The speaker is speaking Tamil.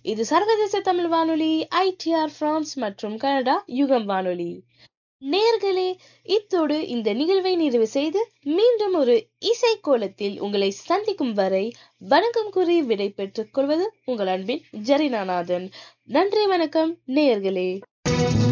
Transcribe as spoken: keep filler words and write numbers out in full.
இது சர்வதேச தமிழ் வானொலி ஐ டி ஆர் பிரான்ஸ் மற்றும் கனடா யுகம் வானொலி. நேயர்களே, இத்தோடு இந்த நிகழ்வை நிறைவு செய்து மீண்டும் ஒரு இசை கோலத்தில் உங்களை சந்திக்கும் வரை வணக்கம் கூறி விடை பெற்றுக் கொள்வது உங்கள் அன்பின் ஜெரினாநாதன். நன்றி, வணக்கம் நேயர்களே.